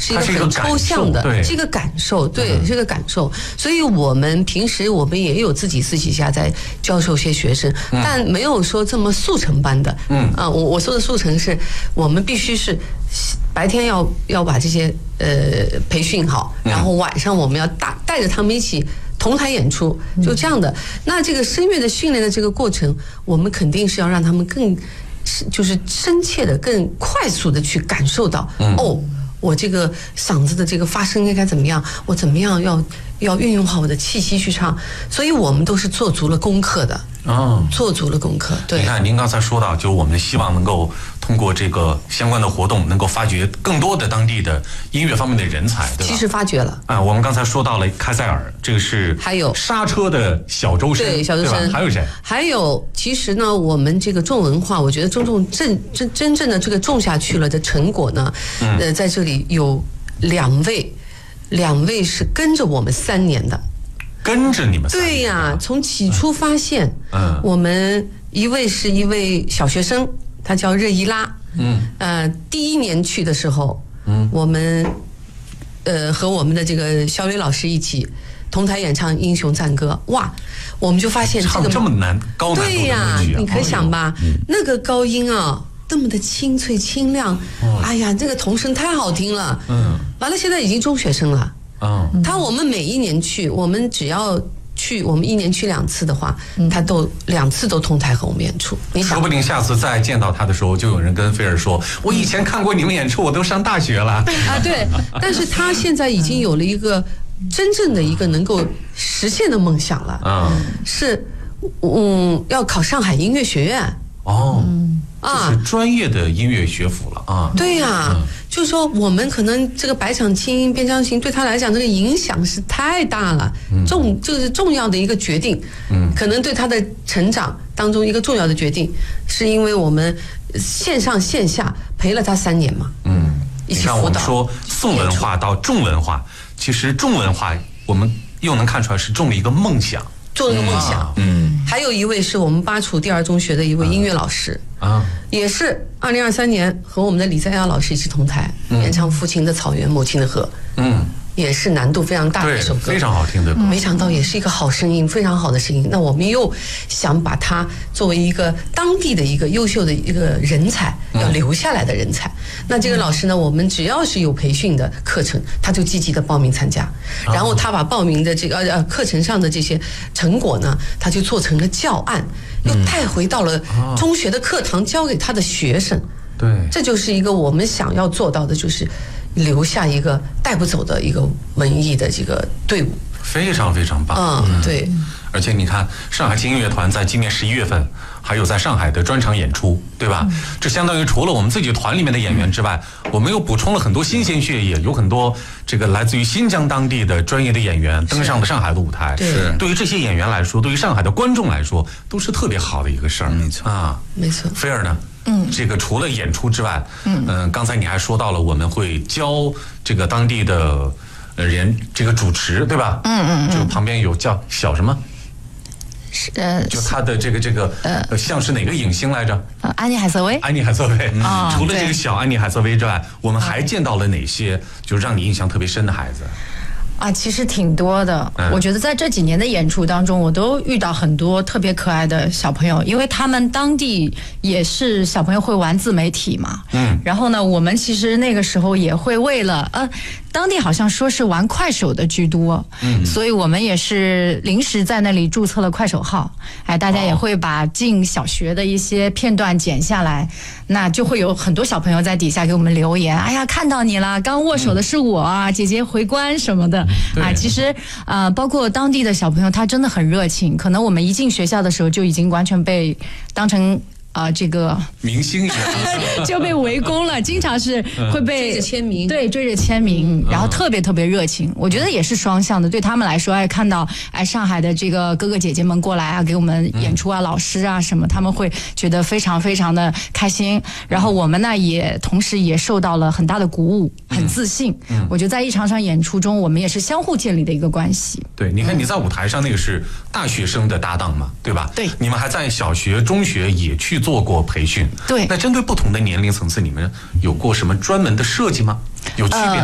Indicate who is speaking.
Speaker 1: 是一个很抽象的，是一个感受，对，是一个感受。所以我们平时我们也有自己私底下在教授些学生，但没有说这么速成班的。我说的速成是我们必须是白天要把这些培训好，然后晚上我们要带着他们一起同台演出，就这样的。那这个声乐的训练的这个过程，我们肯定是要让他们更就是深切的、更快速的去感受到，我这个嗓子的这个发声应该怎么样，我怎么样要运用好我的气息去唱，所以我们都是做足了功课的。做足了功课。对，
Speaker 2: 你看您刚才说到，就我们希望能够通过这个相关的活动，能够发掘更多的当地的音乐方面的人才，对吧？
Speaker 1: 其实发掘了
Speaker 2: 我们刚才说到了开塞尔，这个是
Speaker 1: 还有
Speaker 2: 刹车的小周深，
Speaker 1: 对，小周深，
Speaker 2: 还有谁？
Speaker 1: 还有，其实呢，我们这个重文化，我觉得真正的这个种下去了的成果呢，在这里有两位是跟着我们3年的。
Speaker 2: 跟着你们3年？
Speaker 1: 对呀，从起初发现，我们一位是一位小学生，他叫热依拉，第1年去的时候，我们和我们的这个小磊老师一起同台演唱《英雄赞歌》，哇，我们就发现
Speaker 2: 唱这么高难度的
Speaker 1: 对呀，你可想吧，那个高音啊，那么的清脆清亮，哎呀，这个童声太好听了，完了，现在已经中学生了。我们每1年去，我们只要去，我们1年去2次的话，他都2次都同台和我们演出。你想，
Speaker 2: 说不定下次再见到他的时候，就有人跟菲儿说：“我以前看过你们演出，我都上大学了。”
Speaker 1: 对，但是他现在已经有了一个真正的一个能够实现的梦想了。是，要考上海音乐学院。
Speaker 2: 就是专业的音乐学府了啊！
Speaker 1: 对呀，就是说我们可能这个百场青音边疆行对他来讲，这个影响是太大了，就是重要的一个决定，可能对他的成长当中一个重要的决定，是因为我们线上线下陪了他3年嘛，一起辅导。
Speaker 2: 你看我们说宋文化到重文化，其实重文化我们又能看出来是种了一个梦想。
Speaker 1: 做了个梦想，还有一位是我们巴楚第2中学的一位音乐老师，也是2023年和我们的李在亚老师一起同台演唱《父亲的草原，母亲的河》，也是难度非常大的一首歌，
Speaker 2: 非常好听的歌。
Speaker 1: 没想到也是一个好声音，非常好的声音。那我们又想把它作为一个当地的一个优秀的一个人才，要留下来的人才。那这个老师呢，我们只要是有培训的课程，他就积极的报名参加，然后他把报名的这个课程上的这些成果呢，他就做成了教案，又带回到了中学的课堂，教给他的学生。
Speaker 2: 对，
Speaker 1: 这就是一个我们想要做到的，就是留下一个带不走的一个文艺的这个队伍，
Speaker 2: 非常非常棒。
Speaker 1: 对。
Speaker 2: 而且你看，上海轻音乐团在今年11月份还有在上海的专场演出，对吧？这相当于除了我们自己团里面的演员之外，我们又补充了很多新鲜血液，有很多这个来自于新疆当地的专业的演员登上了上海的舞台。对于这些演员来说，对于上海的观众来说，都是特别好的一个事儿。
Speaker 3: 没错
Speaker 2: 啊，
Speaker 1: 没错。
Speaker 2: 菲儿呢？这个除了演出之外，刚才你还说到了我们会教这个当地的人这个主持，对吧？就旁边有叫小什么？就他的这个像是哪个影星来着？
Speaker 4: 安妮海瑟薇。
Speaker 2: 安妮海瑟薇。除了这个小安妮海瑟薇之外，我们还见到了哪些就让你印象特别深的孩子？
Speaker 4: 其实挺多的。我觉得在这几年的演出当中，我都遇到很多特别可爱的小朋友，因为他们当地也是小朋友会玩自媒体嘛。然后呢，我们其实那个时候也会为了当地好像说是玩快手的居多，所以我们也是临时在那里注册了快手号。大家也会把进小学的一些片段剪下来，那就会有很多小朋友在底下给我们留言，哎呀，看到你了，刚握手的是我啊，姐姐回关什么的。其实包括当地的小朋友，他真的很热情，可能我们一进学校的时候就已经完全被当成这个
Speaker 2: 明星一样
Speaker 4: 就被围攻了，经常是会被
Speaker 1: 追着签名，
Speaker 4: 对，追着签名，然后特别特别热情。我觉得也是双向的，对他们来说，看到上海的这个哥哥姐姐们过来给我们演出老师什么，他们会觉得非常非常的开心。然后我们呢，也同时也受到了很大的鼓舞，很自信。我觉得在一场场演出中，我们也是相互建立的一个关系。
Speaker 2: 对，你看你在舞台上那个是大学生的搭档嘛，对吧？
Speaker 4: 对，
Speaker 2: 你们还在小学、中学也去做过培训。
Speaker 4: 对，
Speaker 2: 那针对不同的年龄层次，你们有过什么专门的设计吗？有区别？